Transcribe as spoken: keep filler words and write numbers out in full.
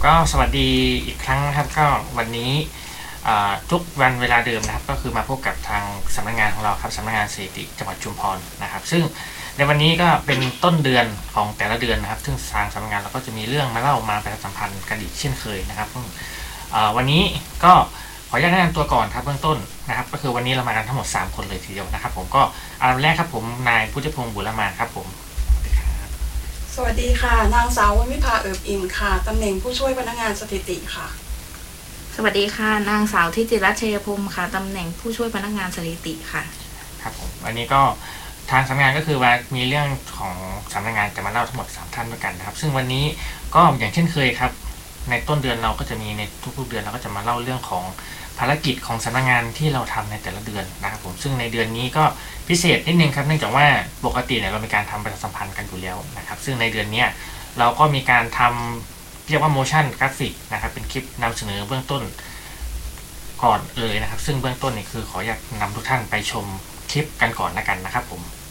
ก็สวัสดีอีกครั้งนะครับก็วันนี้ทุกวันเวลาเดิมนะครับก็คือมาพบกับทางสำนักงานของเราครับสำนักงานสถิติจังหวัดชุมพรนะครับซึ่งในวันนี้ก็เป็นต้นเดือนของแต่ละเดือนนะครับซึ่งทางสำนักงานเราก็จะมีเรื่องมาเล่ามาประชาสัมพันธ์กันอีกเช่นเคยนะครับวันนี้ก็ขออนุญาตแนะนำตัวก่อนครับเบื้องต้นนะครับก็คือวันนี้เรามากันทั้งหมดสามคนเลยทีเดียวนะครับผมก็อันดับแรกครับผมนายพุทธพงศ์บุรมาครับผมสวัสดีค่ะนางสาววณิภาเอิบอิ่มค่ะตำแหน่งผู้ช่วยพนักงานสถิติค่ะสวัสดีค่ะนางสาวทิติรัตน์ชัยพรมค่ะตำแหน่งผู้ช่วยพนักงานสถิติค่ะครับผมวันนี้ก็ทางสำนักงานก็คือว่ามีเรื่องของสำนักงานจะมาเล่าทั้งหมดสามท่านด้วยกันนะครับซึ่งวันนี้ก็อย่างเช่นเคยครับในต้นเดือนเราก็จะมีในทุกๆเดือนเราก็จะมาเล่าเรื่องของภารกิจของสำนักงานที่เราทำในแต่ละเดือนนะครับผมซึ่งในเดือนนี้ก็พิเศษนิดนึงครับเนื่องจากว่าปกติเนี่ยเรามีการทำประชาสัมพันธ์กันอยู่แล้วนะครับซึ่งในเดือนนี้เราก็มีการทำเรียกว่า motion graphic นะครับเป็นคลิปนำเสนอเบื้องต้นก่อนเลยนะครับซึ่งเบื้องต้นนี่คือขออยากนำทุกท่านไปชมคลิปกันก่อนละกันนะครับผม